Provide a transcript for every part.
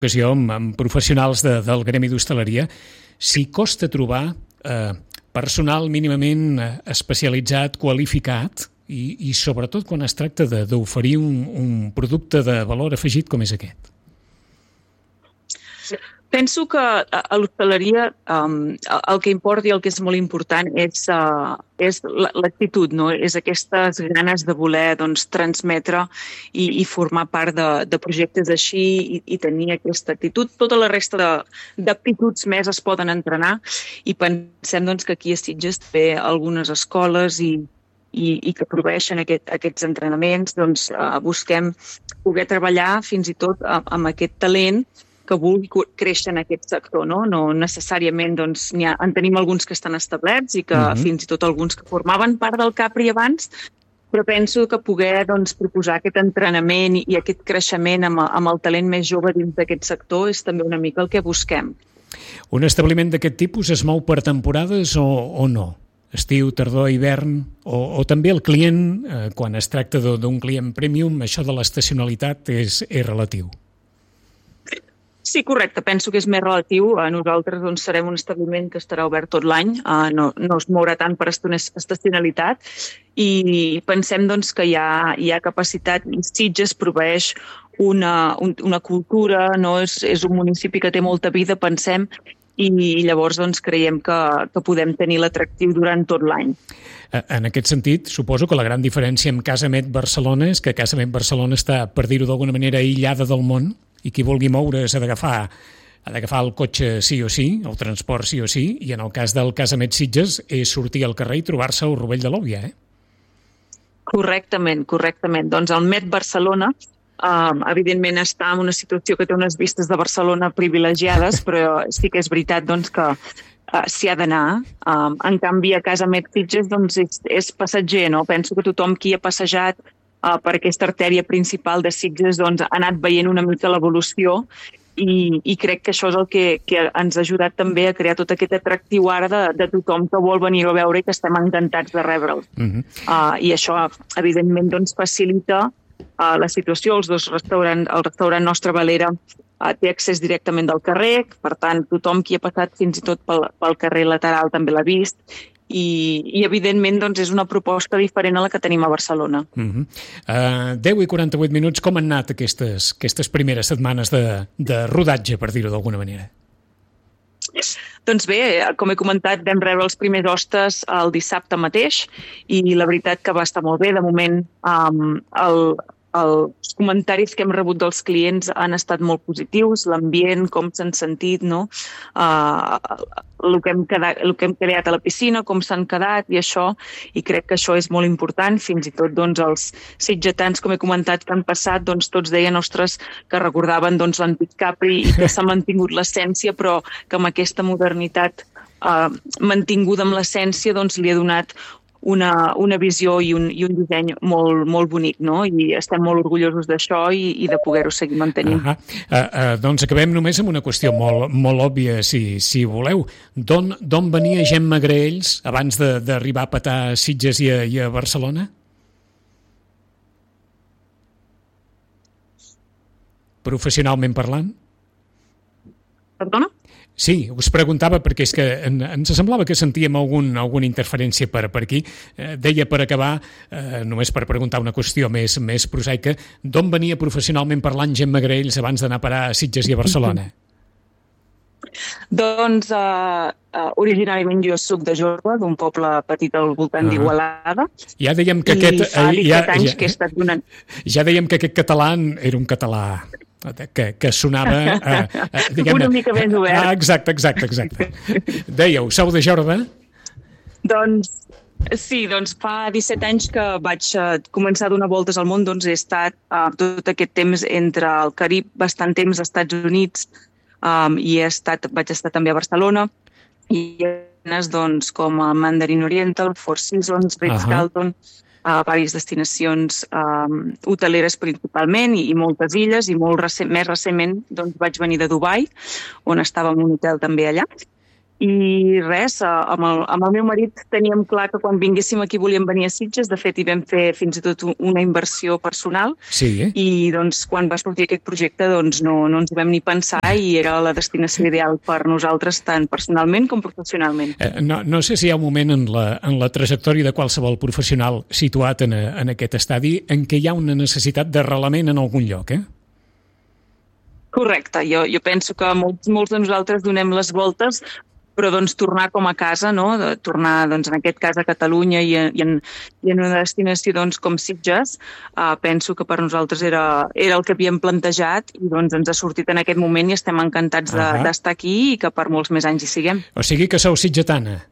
ocasió amb professionals del gremi d'hostaleria, si costa trobar personal mínimament especialitzat, qualificat, i sobretot quan es tracta d'oferir un producte de valor afegit com és aquest. Penso que a l'hostaleria el que importa i el que és molt important és l'actitud, no? És aquestes ganes de voler transmetre i formar part de projectes així i tenir aquesta actitud. Tota la resta d'aptituds més es poden entrenar i pensem que aquí a Sitges té algunes escoles i que proveeixen aquests entrenaments. Busquem poder treballar fins i tot amb aquest talent que vulgui créixer en aquest sector, no? No necessàriament, en tenim alguns que estan establerts i que fins i tot alguns que formaven part del Capri abans, però penso que poder proposar aquest entrenament i aquest creixement amb el talent més jove dins d'aquest sector és també una mica el que busquem. Un establiment d'aquest tipus es mou per temporades o no? Estiu, tardor, hivern, o també el client, quan es tracta d'un client premium, això de l'estacionalitat és relatiu? Sí, correcte. Penso que és més relatiu. Nosaltres serem un establiment que estarà obert tot l'any, no es mourà tant per estacionalitat i pensem que hi ha capacitat. Sitges proveeix una cultura, no? És un municipi que té molta vida, pensem, i llavors creiem que podem tenir l'atractiu durant tot l'any. En aquest sentit, suposo que la gran diferència amb Casamet Barcelona és que Casamet Barcelona està, per dir-ho d'alguna manera, aïllada del món i qui vulgui moure's ha d'agafar el cotxe sí o sí, el transport sí o sí, i en el cas del Casamet Sitges és sortir al carrer i trobar-se al Rovell de l'Òbvia, Correctament. El Met Barcelona evidentment està en una situació que té unes vistes de Barcelona privilegiades, però sí que és veritat que s'hi ha d'anar. En canvi, a Casamet Sitges és passatger, no? Penso que tothom qui ha passejat per aquesta artèria principal de Sitges ha anat veient una mica l'evolució i crec que això és el que ens ha ajudat també a crear tot aquest atractiu ara de tothom que vol venir a veure i que estem encantats de rebre'l. I això, evidentment, facilita la situació. El restaurant Nostra Valera té accés directament del carrer, per tant, tothom qui ha passat fins i tot pel carrer lateral també l'ha vist i evidentment, és una proposta diferent a la que tenim a Barcelona. 10:48, com han anat aquestes primeres setmanes de rodatge, per dir-ho d'alguna manera? Doncs bé, com he comentat, vam rebre els primers hostes el dissabte mateix i la veritat que va estar molt bé. De moment, els comentaris que hem rebut dels clients han estat molt positius, l'ambient, com s'han sentit, no? El que hem creat a la piscina, com s'han quedat i això, i crec que això és molt important. Fins i tot els sitgetans, com he comentat, que han passat, tots deien, ostres, que recordaven l'antic Capri i que s'ha mantingut l'essència, però que amb aquesta modernitat mantinguda amb l'essència li ha donat una visió i un disseny molt, molt bonic, no? I estem molt orgullosos d'això i de poder-ho seguir mantenint. Doncs acabem només amb una qüestió molt òbvia, si voleu. D'on venia Gemma Graells abans d'arribar a petar a Sitges i a Barcelona? Professionalment parlant? Perdona? Sí, us preguntava perquè és que ens semblava que sentíem alguna interferència per aquí. Deia per acabar, només per preguntar una qüestió més prosaica, d'on venia professionalment parlant Gemma Graells abans d'anar a parar a Sitges i a Barcelona? Originàriament jo soc de Jorba, d'un poble petit al voltant d'Igualada. Ja dèiem que aquest català era un català que sonava una mica més obert. Exacte. Dèieu, sou de Jorba? Doncs sí, fa 17 anys que vaig començar a donar voltes al món. He estat tot aquest temps entre el Carib, bastant temps als Estats Units, i vaig estar també a Barcelona i com a Mandarin Oriental, Four Seasons, Ritz-Carlton, diverses destinacions hoteleres principalment i moltes illes, i més recentment vaig venir de Dubai, on estava en un hotel també allà, I res, amb el meu marit teníem clar que quan vinguéssim aquí volíem venir a Sitges. De fet, hi vam fer fins i tot una inversió personal. Sí, I doncs, quan va sortir aquest projecte doncs, no ens ho vam ni pensar i era la destinació ideal per nosaltres, tant personalment com professionalment. No sé si hi ha un moment en la trajectòria de qualsevol professional situat en aquest estadi en què hi ha una necessitat d'arrelament en algun lloc, Correcte. Jo penso que molts de nosaltres donem les voltes, però doncs tornar com a casa, no? Tornar doncs, en aquest cas a Catalunya i en una destinació doncs, com Sitges, penso que per nosaltres era el que havíem plantejat i doncs ens ha sortit en aquest moment i estem encantats d'estar aquí i que per molts més anys hi siguem. O sigui que sou sitgetana.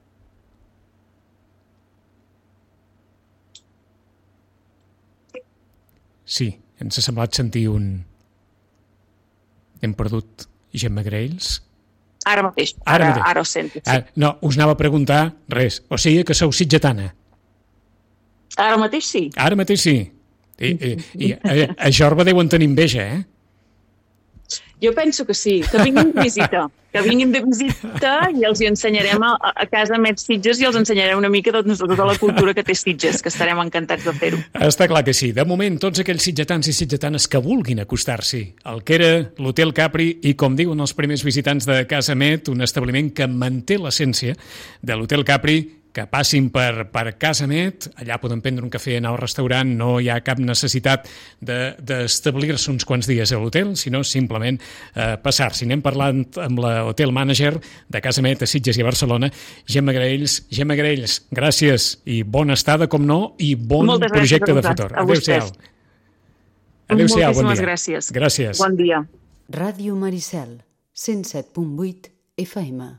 Sí, ens ha semblat sentir un... Hem perdut Gemma Graells? Ara mateix. Ara ho sento. Sí. No, us anava a preguntar res. O sigui que sou sitgetana. Ara mateix sí. Ara mateix sí. I a Jorba deuen tenir enveja, Jo penso que sí, que vinguin de visita. Que vinguin de visita i els hi ensenyarem a casa Met Sitges i els ensenyarem una mica de tota la cultura que té Sitges, que estarem encantats de fer-ho. Està clar que sí. De moment, tots aquells sitgetans i sitgetanes que vulguin acostar-s'hi al que era l'Hotel Capri i, com diuen els primers visitants de Casa Met, un establiment que manté l'essència de l'Hotel Capri, que passin per Casa Met, allà poden prendre un cafè, anar al restaurant, no hi ha cap necessitat d'establir-se uns quants dies a l'hotel, sinó simplement passar-s'hi. Anem parlant amb l'hotel manager de Casa Met a Sitges i a Barcelona, Gemma Graells. Gemma Graells, gràcies i bona estada, com no, i bon projecte de futur. Adéu-siau. Adéu-siau, bon dia. Moltíssimes gràcies. Gràcies. Bon dia. Ràdio Maricel, 107.8 FM.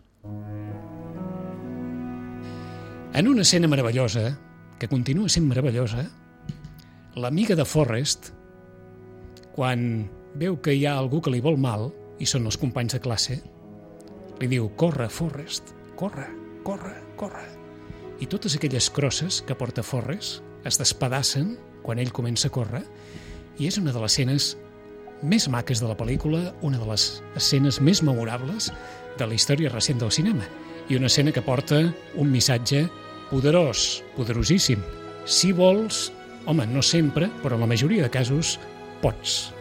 En una escena meravellosa, que continua sent meravellosa, l'amiga de Forrest, quan veu que hi ha algú que li vol mal, i són els companys de classe, li diu: corre, Forrest, corre, corre, corre. I totes aquelles crosses que porta Forrest es despedacen quan ell comença a córrer, i és una de les escenes més maques de la pel·lícula, una de les escenes més memorables de la història recent del cinema. I una escena que porta un missatge poderós, poderosíssim. Si vols, home, no sempre, però en la majoria de casos, pots.